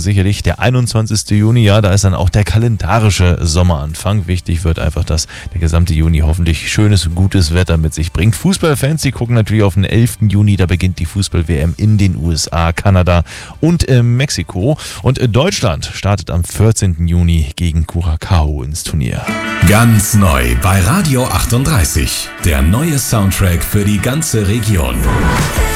sicherlich der 21. Juni, ja, da ist dann auch der kalendarische Sommeranfang. Wichtig wird einfach, dass der gesamte Juni hoffentlich schönes und gutes Wetter mit sich bringt. Fußballfans, die gucken natürlich auf den 11. Juni, da beginnt die Fußball-WM in den USA, Kanada und Mexiko. Und Deutschland startet am 14. Juni gegen Curaçao ins Turnier. Ganz neu bei Radio 38. Der neue Soundtrack für die ganze Region.